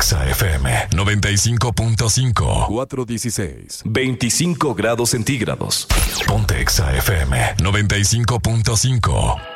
Exa FM 95.5. 4:16. 25 grados centígrados. Ponte Exa FM 95.5.